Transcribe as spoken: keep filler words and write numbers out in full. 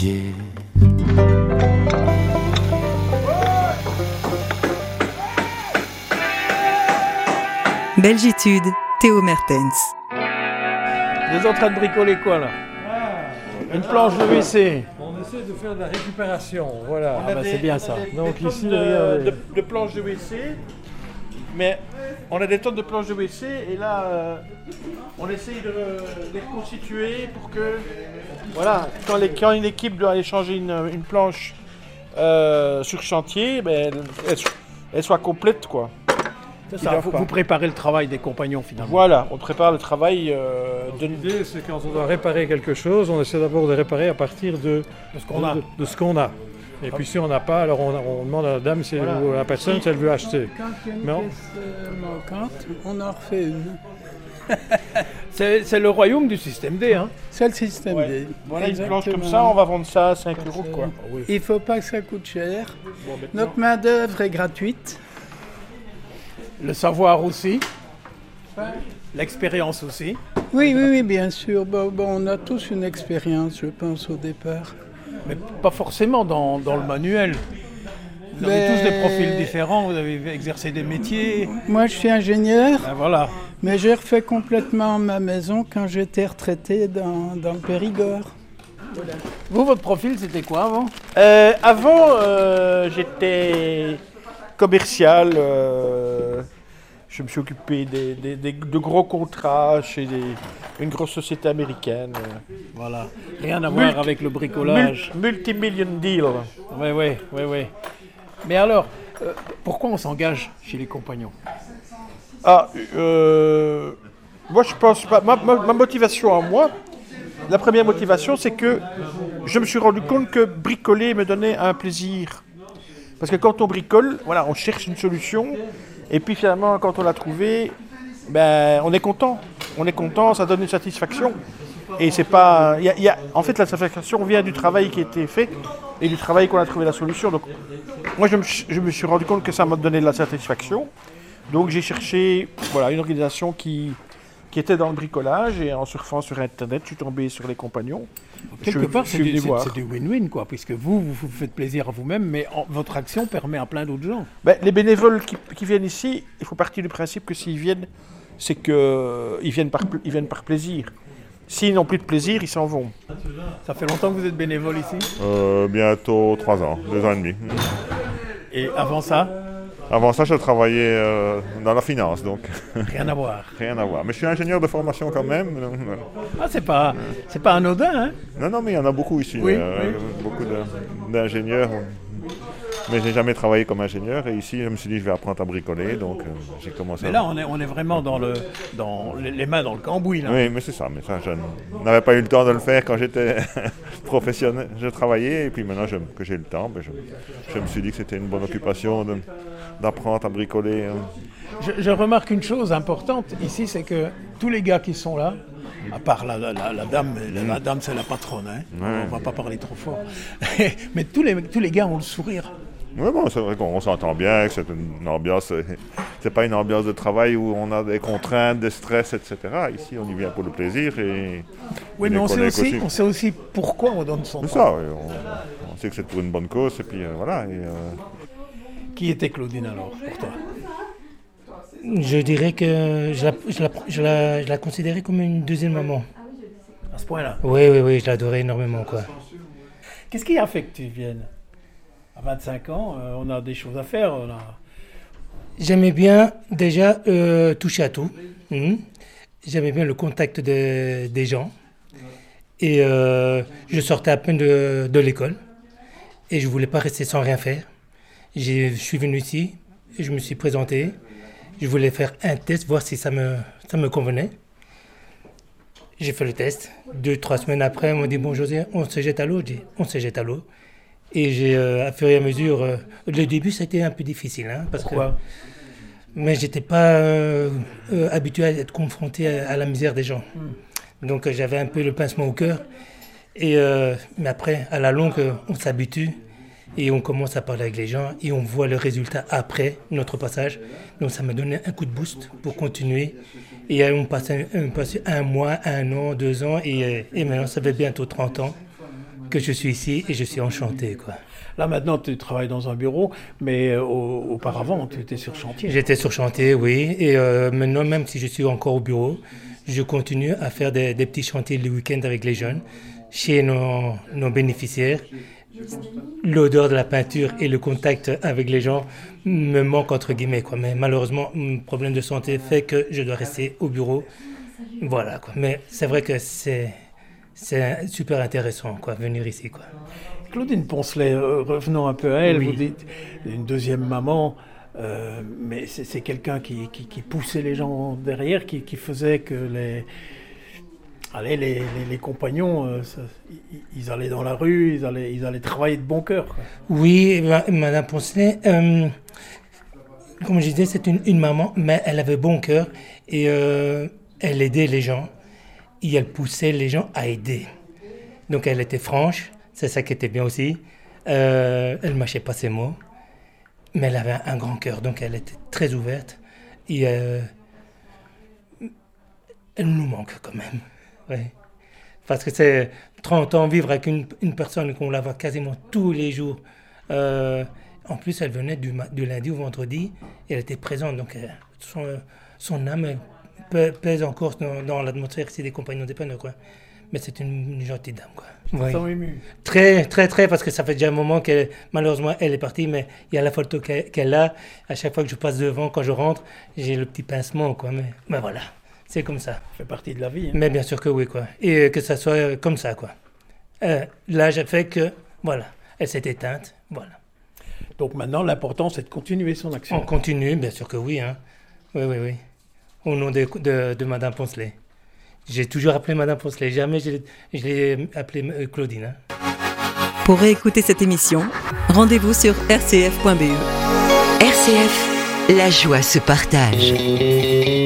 pieds. Belgitude, Théo Mertens. Vous êtes en train de bricoler quoi là? Une planche de W C. On essaie de faire de la récupération, voilà. Ah bah, c'est bien ça. Donc des ici, tonnes regardez. de, de, de planches de W C, mais on a des tonnes de planches de W C et là euh, on essaye de les reconstituer pour que, voilà, quand, les, quand une équipe doit aller changer une, une planche euh, sur chantier, ben, elle, elle soit complète quoi. C'est ça, vous, vous préparez le travail des compagnons finalement. Voilà, on prépare le travail euh, de... L'idée, c'est quand on doit réparer quelque chose, on essaie d'abord de réparer à partir de, De ce qu'on a. de, de ce qu'on a. Et puis si on n'a pas, alors on, on demande à la dame si elle- Voilà. ou à la personne si elle veut acheter. Quand il y a une Mais on- pièce euh, manquante, on en refait une. C'est, c'est le royaume du système D. Hein. C'est le système Ouais. D. Voilà, une planche comme Exactement. ça, on va vendre ça à cinq euros quoi. Il ne faut pas que ça coûte cher. Bon, maintenant- Notre main-d'œuvre est gratuite. Le savoir aussi. L'expérience aussi. Oui, oui, oui, bien sûr. Bon, bon, on a tous une expérience, je pense, au départ. Mais pas forcément dans, dans le manuel. Vous avez Mais- tous des profils différents, vous avez exercé des métiers. Moi, je suis ingénieur, Ben voilà. mais j'ai refait complètement ma maison quand j'étais retraité dans, dans le Périgord. Vous, votre profil, c'était quoi avant? Euh, avant, euh, j'étais commercial. euh, je me suis occupé des, des- des- de gros contrats chez des- une grosse société américaine. euh, Voilà. Rien à voir Multi- avec le bricolage. mul- Multi-million deal. Oui, oui, oui, oui. Mais alors, euh, pourquoi on s'engage chez les compagnons? Ah, euh, moi je pense pas. Ma, ma- ma motivation à moi, la première motivation, c'est que je me suis rendu compte que bricoler me donnait un plaisir. Parce que quand on bricole, voilà, on cherche une solution, et puis finalement, quand on l'a trouvée, ben, on est content. On est content, ça donne une satisfaction. Et c'est pas. il y a- il y a- en fait, la satisfaction vient du travail qui a été fait et du travail qu'on a trouvé la solution. Donc, moi, je me, je me suis rendu compte que ça m'a donné de la satisfaction. Donc, j'ai cherché voilà, une organisation qui, qui était dans le bricolage, et en surfant sur Internet, je suis tombé sur les compagnons. Quelque Je- part, je c'est suis du, venu c'est- voir. c'est du win-win, quoi, puisque vous, vous vous faites plaisir à vous-même, mais en- votre action permet à plein d'autres gens. Ben, les bénévoles qui, qui viennent ici, il faut partir du principe que s'ils viennent, c'est qu'ils viennent, par pl- ils viennent par plaisir. S'ils n'ont plus de plaisir, ils s'en vont. Ça fait longtemps que vous êtes bénévole ici. Euh, bientôt trois ans, deux ans et demi. Et avant ça, Avant ça, je travaillais euh, dans la finance, donc rien à voir. rien à voir. Mais je suis ingénieur de formation quand même. donc, euh, Ah, c'est pas, c'est pas anodin, hein? Non, non, mais il y en a beaucoup ici. Oui, euh, oui. Beaucoup de- d'ingénieurs. Mais j'ai jamais travaillé comme ingénieur. Et ici, je me suis dit, je vais apprendre à bricoler. Donc, euh, j'ai commencé. Mais à- là, on est, on est vraiment dans, le, dans les, les mains dans le cambouis, là. Oui, mais c'est ça. Mais ça, je n'avais pas eu le temps de le faire quand j'étais professionnel. Je travaillais. Et puis maintenant je- que j'ai le temps, ben, je, je me suis dit que c'était une bonne occupation de- d'apprendre à bricoler. hein. Je, je remarque une chose importante ici, c'est que tous les gars qui sont là, à part la, la- la- la dame, la, la dame c'est la patronne, hein. Ouais. On va pas parler trop fort. Mais tous les, tous les gars ont le sourire. Oui, bon, c'est vrai qu'on s'entend bien, que c'est une ambiance, euh, c'est pas une ambiance de travail où on a des contraintes, des stress, et cetera. Ici, on y vient pour le plaisir et... Oui, et mais les on sait, collègues aussi, on sait aussi pourquoi on donne son C'est temps. ça, oui, on, on sait que c'est pour une bonne cause et puis euh, voilà. Et, euh, Qui était Claudine alors, pour toi? Je dirais que je la, je la, je la, je la considérais comme une deuxième maman. À ce point-là. Oui, oui, oui, je l'adorais énormément, quoi. Qu'est-ce qui a fait que tu viennes? À vingt-cinq ans, euh, on a des choses à faire. On a... J'aimais bien déjà euh, toucher à tout. Mhm. J'aimais bien le contact de- des gens. Et euh, je sortais à peine de, de l'école. Et je ne voulais pas rester sans rien faire. J'ai- Je suis venu ici, et je me suis présenté. Je voulais faire un test, voir si ça me, ça me convenait. J'ai fait le test. Deux, trois semaines après, on m'a dit, bon José, on se jette à l'eau. J'ai dit, on se jette à l'eau. Et j'ai, euh, à fur et à mesure, euh, le début, ça a été un peu difficile. Hein, parce Pourquoi? que, mais j'étais pas euh, euh, habitué à être confronté à, à la misère des gens. Donc euh, j'avais un peu le pincement au cœur. Et, euh, mais après, à la longue, euh, on s'habitue et on commence à parler avec les gens et on voit le résultat après notre passage. Donc ça m'a donné un coup de boost pour continuer. Et euh, on passait, on passait un mois, un an, deux ans et, euh, et maintenant ça fait bientôt trente ans que je suis ici et je suis enchanté, quoi. Là, maintenant, tu travailles dans un bureau, mais euh, au- auparavant, tu étais sur chantier. J'étais sur chantier, oui, et euh, maintenant, même si je suis encore au bureau, je continue à faire des, des petits chantiers le week-end avec les jeunes, chez nos, nos bénéficiaires. L'odeur de la peinture et le contact avec les gens me manquent, entre guillemets, quoi. Mais malheureusement, mon problème de santé fait que je dois rester au bureau. Voilà, quoi. Mais c'est vrai que c'est, c'est super intéressant, quoi, venir ici, quoi. Claudine Poncelet, euh, revenons un peu à elle, Oui. vous dites une deuxième maman, euh, mais c'est, c'est quelqu'un qui, qui, qui poussait les gens derrière, qui, qui faisait que les, allez, les, les, les compagnons, euh, ça, ils, ils allaient dans la rue, ils allaient, ils allaient travailler de bon cœur, quoi. Oui, ma- Madame Poncelet, euh, comme je disais, c'est une, une maman, mais elle avait bon cœur et euh, elle aidait les gens et elle poussait les gens à aider. Donc elle était franche, c'est ça qui était bien aussi. Euh, elle ne mâchait pas ses mots, mais elle avait un, un grand cœur, donc elle était très ouverte et euh, elle nous manque quand même. Ouais. Parce que c'est trente ans vivre avec une, une personne qu'on la voit quasiment tous les jours. Euh, en plus, elle venait du, ma- du lundi au vendredi et elle était présente. Donc, euh, son, son âme pè- pèse encore dans, dans l'atmosphère ici des compagnons des peintres, quoi. Mais c'est une, une gentille dame, quoi. Oui. Ils sont émus. Très, très, très, parce que ça fait déjà un moment qu'elle, malheureusement, elle est partie, mais il y a la photo qu'elle, qu'elle a. À chaque fois que je passe devant, quand je rentre, j'ai le petit pincement, quoi. Mais, mais voilà, c'est comme ça. Ça fait partie de la vie. Hein. Mais bien sûr que oui, quoi. Et que ça soit euh, comme ça, quoi. Euh, l'âge a fait que, voilà, elle s'est éteinte, voilà. Donc maintenant, l'important, c'est de continuer son On action. continue, bien sûr que oui, hein. Oui, oui, oui. Au nom de, de, de Madame Poncelet. J'ai toujours appelé Madame Poncelet, jamais je l'ai, je l'ai appelée euh, Claudine, hein. Pour réécouter cette émission, rendez-vous sur r c f point b e. R C F, la joie se partage.